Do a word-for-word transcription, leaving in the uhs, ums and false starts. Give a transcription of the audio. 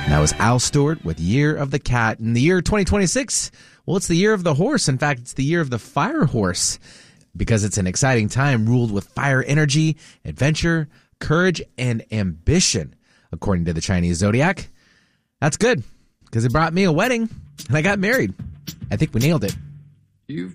That was Al Stewart with Year of the Cat. In the year twenty twenty-six, well, it's the year of the horse. In fact, it's the year of the fire horse because it's an exciting time ruled with fire energy, adventure, courage, and ambition, according to the Chinese zodiac. That's good because it brought me a wedding and I got married. I think we nailed it. You've